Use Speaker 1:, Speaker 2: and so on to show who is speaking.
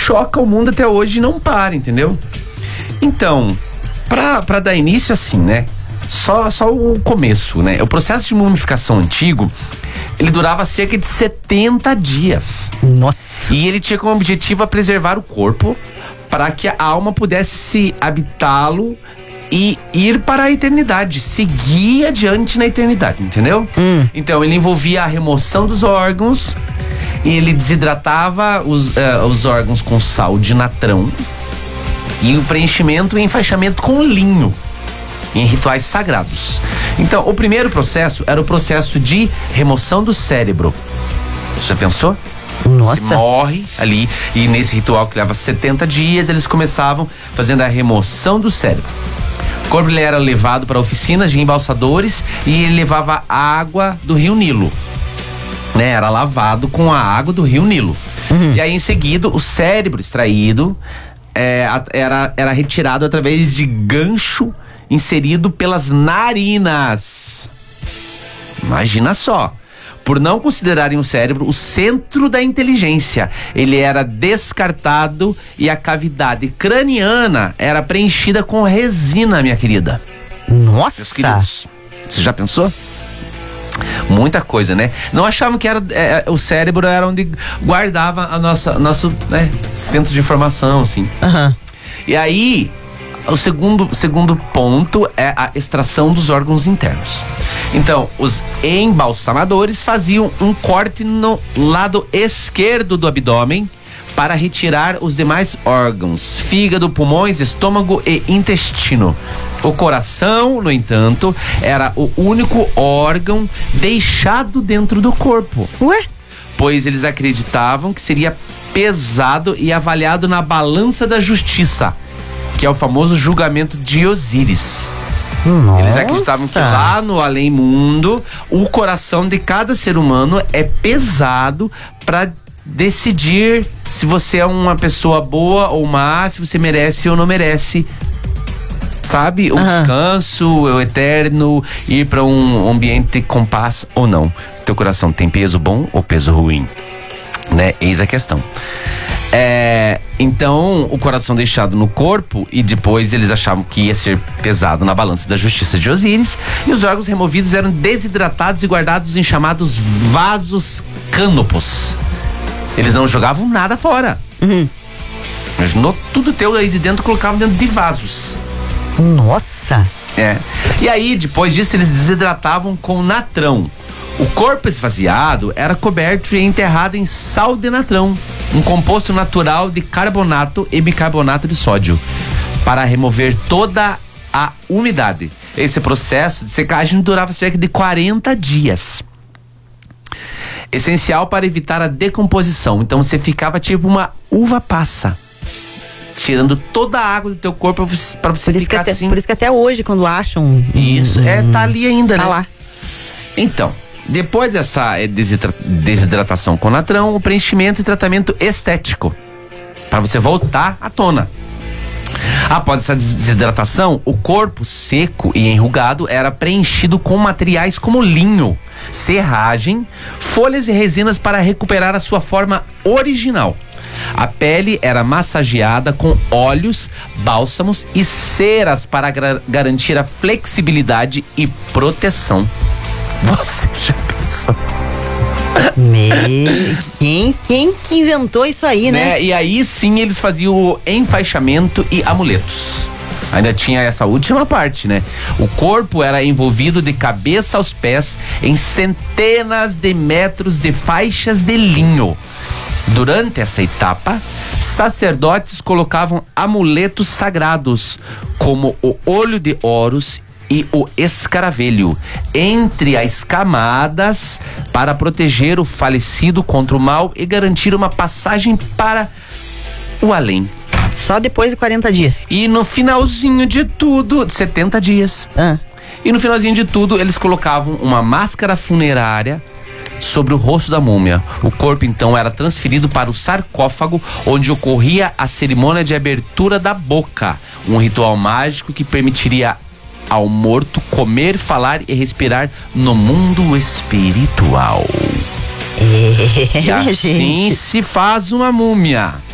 Speaker 1: choca o mundo até hoje e não para, entendeu? Então, pra dar início assim, né? Só o começo, né? O processo de mumificação antigo, ele durava cerca de 70 dias.
Speaker 2: Nossa.
Speaker 1: E ele tinha como objetivo a preservar o corpo para que a alma pudesse habitá-lo e ir para a eternidade, seguir adiante na eternidade, entendeu? Então ele envolvia a remoção dos órgãos e ele desidratava os órgãos com sal de natrão e o preenchimento e enfaixamento com linho em rituais sagrados. Então o primeiro processo era o processo de remoção do cérebro. Você já pensou?
Speaker 2: Nossa.
Speaker 1: Se morre ali, e nesse ritual que leva 70 dias, eles começavam fazendo a remoção do cérebro. O corpo ele era levado para oficinas de embalsadores e ele levava água do rio Nilo, né? Era lavado com a água do rio Nilo. E aí em seguida o cérebro extraído era retirado através de gancho inserido pelas narinas. Imagina só. Por não considerarem o cérebro o centro da inteligência, ele era descartado e a cavidade craniana era preenchida com resina, minha querida.
Speaker 2: Nossa.
Speaker 1: Meus queridos, você já pensou? Muita coisa, né? Não achavam que o cérebro era onde guardava nosso né, centro de informação, assim. E aí, o segundo ponto é a extração dos órgãos internos. Então, os embalsamadores faziam um corte no lado esquerdo do abdômen para retirar os demais órgãos: fígado, pulmões, estômago e intestino. O coração, no entanto, era o único órgão deixado dentro do corpo.
Speaker 2: Ué?
Speaker 1: Pois eles acreditavam que seria pesado e avaliado na balança da justiça, que é o famoso julgamento de Osíris.
Speaker 2: Nossa.
Speaker 1: Eles acreditavam que lá no além-mundo, o coração de cada ser humano é pesado para decidir se você é uma pessoa boa ou má, se você merece ou não merece, sabe? O descanso, o eterno, ir para um ambiente com paz ou não. Teu coração tem peso bom ou peso ruim, né? Eis a questão. Então o coração deixado no corpo, e depois eles achavam que ia ser pesado na balança da justiça de Osíris, e os órgãos removidos eram desidratados e guardados em chamados vasos cânopos. Eles não jogavam nada fora. Imaginou tudo teu aí de dentro, colocavam dentro de vasos.
Speaker 2: Nossa.
Speaker 1: E aí depois disso eles desidratavam com natrão. O corpo esvaziado era coberto e enterrado em sal de natrão, um composto natural de carbonato e bicarbonato de sódio, para remover toda a umidade. Esse processo de secagem durava cerca de 40 dias. Essencial para evitar a decomposição. Então você ficava tipo uma uva passa, tirando toda a água do teu corpo para você ficar assim.
Speaker 2: Por isso que até hoje, quando acham...
Speaker 1: Isso, tá ali ainda, né?
Speaker 2: Tá lá.
Speaker 1: Então, depois dessa desidratação com natrão, o preenchimento e tratamento estético, para você voltar à tona. Após essa desidratação, o corpo seco e enrugado era preenchido com materiais como linho, serragem, folhas e resinas para recuperar a sua forma original. A pele era massageada com óleos, bálsamos e ceras para garantir a flexibilidade e proteção. Você já pensou?
Speaker 2: Quem que inventou isso aí, né?
Speaker 1: E aí sim eles faziam o enfaixamento e amuletos. Ainda tinha essa última parte, né? O corpo era envolvido de cabeça aos pés em centenas de metros de faixas de linho. Durante essa etapa, sacerdotes colocavam amuletos sagrados, como o olho de Horus e o escaravelho entre as camadas, para proteger o falecido contra o mal e garantir uma passagem para o além.
Speaker 2: Só depois de 40 dias.
Speaker 1: E no finalzinho de tudo, 70 dias. E no finalzinho de tudo, eles colocavam uma máscara funerária sobre o rosto da múmia. O corpo então era transferido para o sarcófago, onde ocorria a cerimônia de abertura da boca, um ritual mágico que permitiria ao morto comer, falar e respirar no mundo espiritual. E assim se faz uma múmia.